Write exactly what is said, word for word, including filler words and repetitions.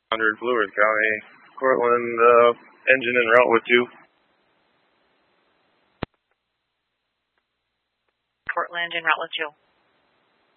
one hundred Blue Earth County, Cortland, uh, engine en route with you. Portland en route with you.